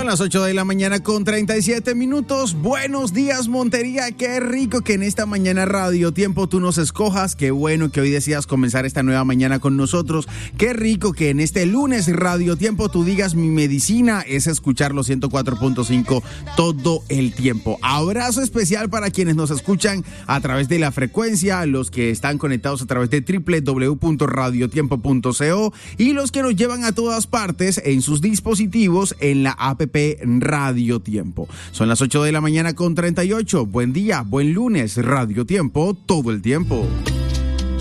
las 8 de la mañana con 37 minutos. Buenos días, Montería. Qué rico que en esta mañana Radio Tiempo tú nos escojas. Qué bueno que hoy decidas comenzar esta nueva mañana con nosotros. Qué rico que en este lunes Radio Tiempo tú digas mi medicina es escuchar los 104.5 todo el tiempo. Abrazo especial para quienes nos escuchan a través de la frecuencia, los que están conectados a través de www.radiotiempo.co y los que nos llevan a todas partes en sus dispositivos en la app Radio Tiempo. Son las 8 de la mañana con 38. Buen día, buen lunes, Radio Tiempo, todo el tiempo.